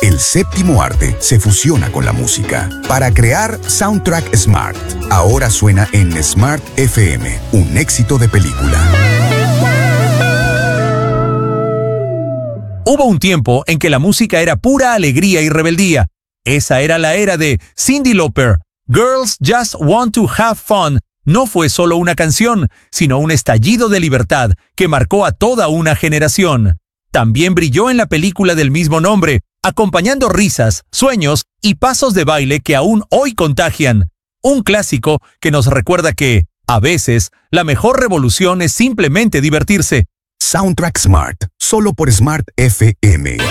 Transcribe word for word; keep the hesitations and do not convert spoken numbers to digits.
El séptimo arte se fusiona con la música para crear Soundtrack Smart. Ahora suena en Smart F M, un éxito de película. Hubo un tiempo en que la música era pura alegría y rebeldía. Esa era la era de Cyndi Lauper. Girls Just Want to Have Fun no fue solo una canción, sino un estallido de libertad que marcó a toda una generación. También brilló en la película del mismo nombre, acompañando risas, sueños y pasos de baile que aún hoy contagian. Un clásico que nos recuerda que, a veces, la mejor revolución es simplemente divertirse. Soundtrack Smart, solo por Smart F M.